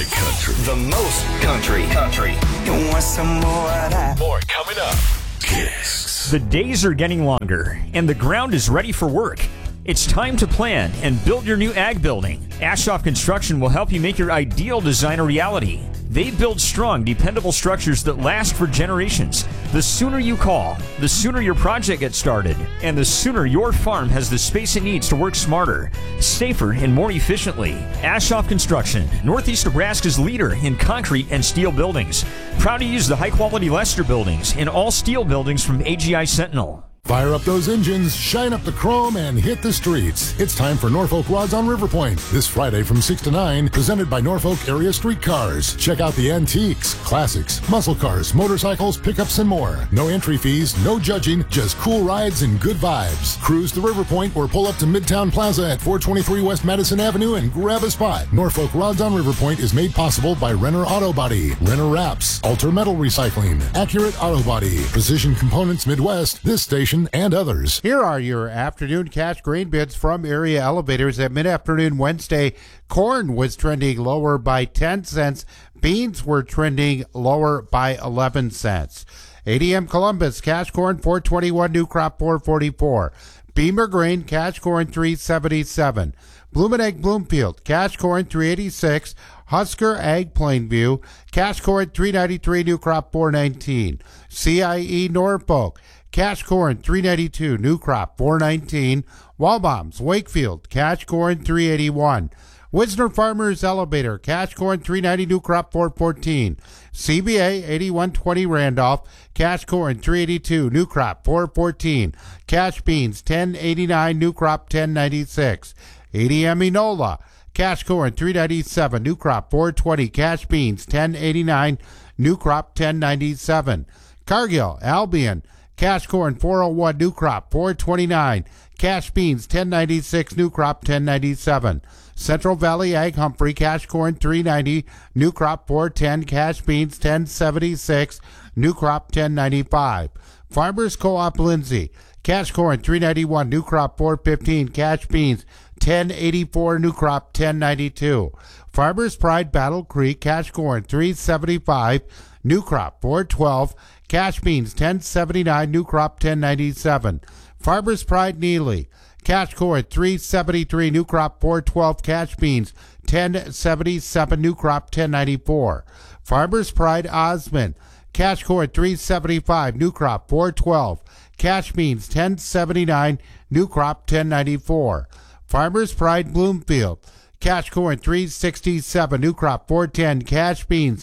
country. The most country. You want some more of that? More coming up. Kicks. The days are getting longer, and the ground is ready for work. It's time to plan and build your new ag building. Ashoff Construction will help you make your ideal design a reality. They build strong, dependable structures that last for generations. The sooner you call, the sooner your project gets started, and the sooner your farm has the space it needs to work smarter, safer, and more efficiently. Ashoff Construction, Northeast Nebraska's leader in concrete and steel buildings. Proud to use the high-quality Lester buildings and all steel buildings from AGI Sentinel. Fire up those engines, shine up the chrome, and hit the streets. It's time for Norfolk Rods on River Point. This Friday from 6 to 9, presented by Norfolk Area Streetcars. Check out the antiques, classics, muscle cars, motorcycles, pickups, and more. No entry fees, no judging, just cool rides and good vibes. Cruise to River Point or pull up to Midtown Plaza at 423 West Madison Avenue and grab a spot. Norfolk Rods on River Point is made possible by Renner Auto Body, Renner Wraps, Alter Metal Recycling, Accurate Auto Body, Precision Components Midwest, this station, and others. Here are your afternoon cash grain bids from Area Elevators. At mid-afternoon Wednesday, corn was trending lower by 10 cents. Beans were trending lower by 11 cents. ADM Columbus, cash corn $4.21, new crop $4.44. Beamer grain, cash corn $3.77. Blumenegg Bloomfield, cash corn $3.86. Husker Ag Plainview, cash corn $3.93, new crop $4.19. CIE Norfolk, cash corn $3.92, new crop $4.19. Walbombs Wakefield, cash corn $3.81. Wisner Farmers Elevator, cash corn $3.90, new crop $4.14. CBA 8120 Randolph, cash corn $3.82, new crop $4.14. Cash beans $10.89, new crop $10.96. ADM Enola, cash corn $3.97, new crop $4.20. Cash beans $10.89, new crop $10.97. Cargill Albion, cash corn $4.01, new crop $4.29. Cash beans $10.96, new crop $10.97. Central Valley Ag Humphrey, cash corn $3.90, new crop $4.10. Cash beans $10.76, new crop $10.95. Farmers Co-op Lindsay, cash corn $3.91, new crop $4.15. Cash beans $10.84, new crop $10.92. Farmers Pride Battle Creek, cash corn $3.75, new crop $4.12. Cash beans $10.79, new crop $10.97. Farmers Pride Neely, cash corn $3.73, new crop $4.12. Cash beans $10.77, new crop $10.94. Farmers Pride Osmond, cash corn $3.75, new crop $4.12. Cash beans $10.79, new crop $10.94. Farmers Pride Bloomfield, cash corn $3.67, new crop $4.10. Cash beans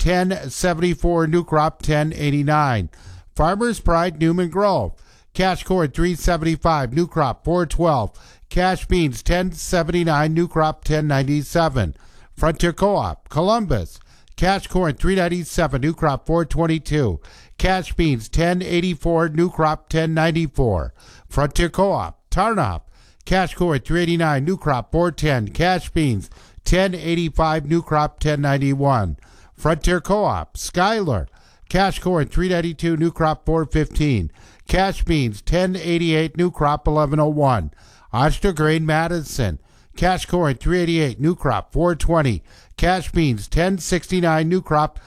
$10.74, new crop $10.89. Farmers Pride Newman Grove, cash corn $3.75, new crop $4.12. Cash beans $10.79, new crop $10.97. Frontier Co-op Columbus, cash corn $3.97, new crop $4.22. Cash beans $10.84, new crop $10.94. Frontier Co-op Tarnop, cash corn $3.89, new crop $4.10. Cash beans $10.85, new crop $10.91. Frontier Co-op Schuyler, cash corn $3.92, new crop $4.15. Cash beans $10.88, new crop $11.01. Oster Grain Madison, cash corn $3.88, new crop $4.20. Cash beans $10.69, new crop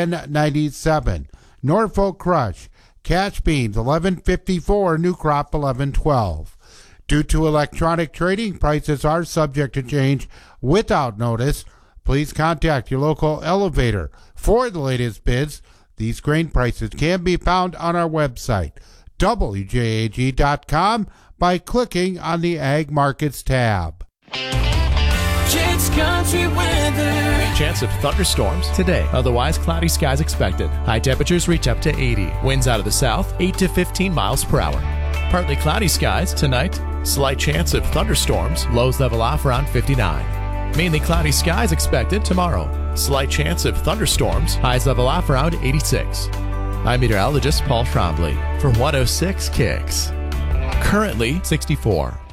$10.97. Norfolk Crush, cash beans $11.54, new crop $11.12. Due to electronic trading, prices are subject to change without notice. Please contact your local elevator for the latest bids. These grain prices can be found on our website, WJAG.com, by clicking on the Ag Markets tab. Jake's Country Weather. Chance of thunderstorms today. Otherwise, cloudy skies expected. High temperatures reach up to 80. Winds out of the south, 8 to 15 miles per hour. Partly cloudy skies tonight. Slight chance of thunderstorms. Lows level off around 59. Mainly cloudy skies expected tomorrow. Slight chance of thunderstorms. Highs level off around 86. I'm meteorologist Paul Trombley for 106 Kicks. Currently 64.